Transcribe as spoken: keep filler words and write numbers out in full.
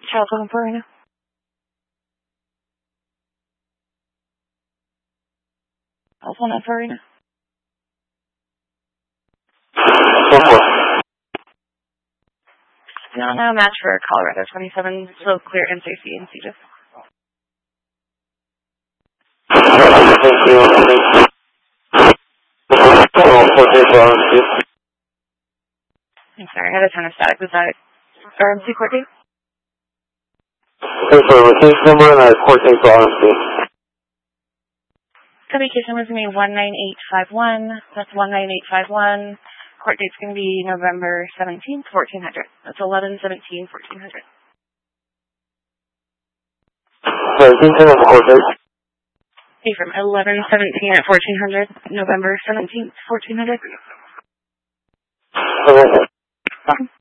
Charles looking for right now. Charles one oh four right now. No, no match for Colorado twenty-seven, slow, clear, and safety in C J. Thank you. I'm sorry, I had a ton of static. Was that R M C court date? Okay, so the case number and I court date for R M C. W case number is going to be one nine eight five one. That's one nine eight five one. Court date's going to be November seventeenth, fourteen hundred. That's eleven seventeen, fourteen hundred. Sorry, can you tell me the court date? Be from eleven seventeen at fourteen hundred, November seventeenth, fourteen hundred. Okay.